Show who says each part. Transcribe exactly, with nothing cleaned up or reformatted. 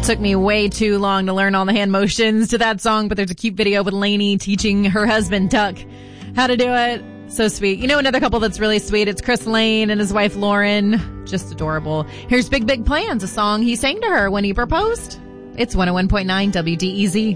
Speaker 1: Took me way too long to learn all the hand motions to that song, but there's a cute video with Lainey teaching her husband, Tuck, how to do it. So sweet. You know another couple that's really sweet? It's Chris Lane and his wife Lauren. Just adorable. Here's Big Big Plans, a song he sang to her when he proposed. It's one oh one point nine W D E Z.